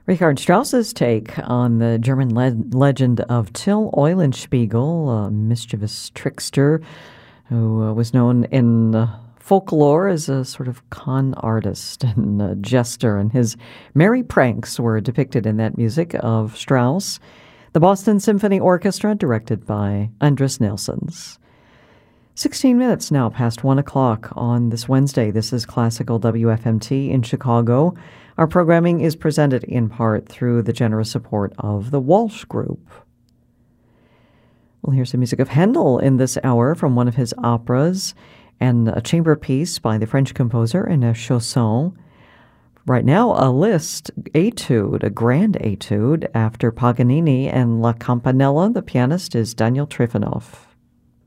Richard Strauss's take on the German legend of Till Eulenspiegel, a mischievous trickster who was known in folklore as a sort of con artist and a jester, and his merry pranks were depicted in that music of Strauss. The Boston Symphony Orchestra, directed by Andris Nelsons. 16 minutes now past 1 o'clock on this Wednesday. This is Classical WFMT in Chicago. Our programming is presented in part through the generous support of the Walsh Group. We'll hear some music of Handel in this hour from one of his operas and a chamber piece by the French composer Ernest Chausson. Right now, a Liszt etude, a grand etude after Paganini and La Campanella. The pianist is Daniel Trifonov.